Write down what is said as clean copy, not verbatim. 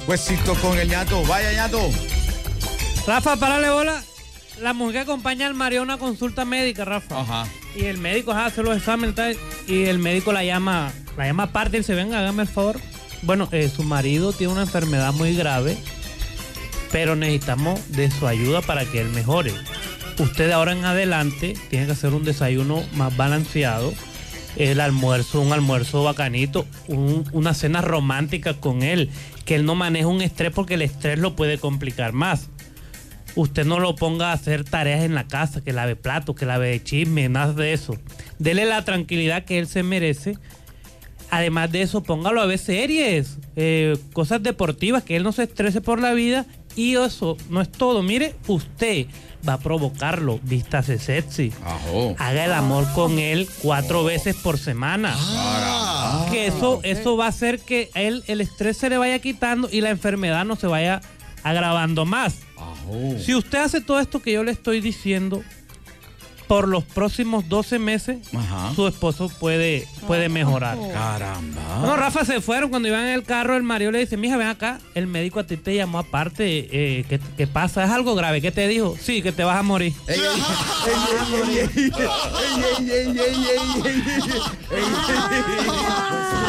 Juecito con el ñato. Vaya, ñato. Rafa, párale bola. La mujer que acompaña al marido a una consulta médica, Rafa. Ajá. Y el médico hace los exámenes tal, y el médico la llama aparte y dice, venga, hágame el favor. Bueno, su marido tiene una enfermedad muy grave, pero necesitamos de su ayuda para que él mejore. Usted de ahora en adelante tiene que hacer un desayuno más balanceado, un almuerzo bacanito, una cena romántica con él, que él no maneje un estrés porque el estrés lo puede complicar más. Usted no lo ponga a hacer tareas en la casa, que lave platos, que lave chisme, nada de eso. Dele la tranquilidad que él se merece. Además de eso, póngalo a ver series, cosas deportivas, que él no se estrese por la vida. Y eso no es todo. Mire, usted va a provocarlo, vístase sexy. Ajo. Haga el amor con él 4 veces por semana. Que eso va a hacer que el estrés se le vaya quitando y la enfermedad no se vaya agravando más. Si usted hace todo esto que yo le estoy diciendo, por los próximos 12 meses, su esposo puede mejorar. Caramba. No, Rafa, se fueron. Cuando iban en el carro, el marido le dice, mija, ven acá, el médico a ti te llamó aparte, ¿qué pasa? ¿Es algo grave? ¿Qué te dijo? Sí, que te vas a morir. Ey,